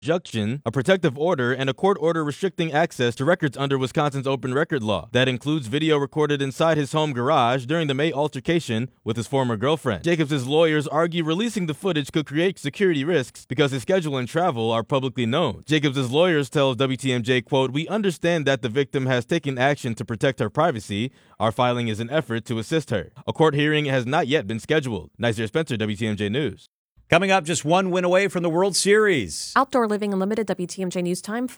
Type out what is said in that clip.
injunction, a protective order, and a court order restricting access to records under Wisconsin's open record law. That includes video recorded inside his home garage during the May altercation with his former girlfriend. Jacobs' lawyers argue releasing the footage could create security risks because his schedule and travel are publicly known. Jacobs' lawyers tell WTMJ, quote, "We understand that the victim has taken action to protect her privacy. Our filing is an effort to assist her." A court hearing has not yet been scheduled. Nasir Spencer, WTMJ News. Coming up, just one win away from the World Series. Outdoor Living Unlimited, WTMJ News Time.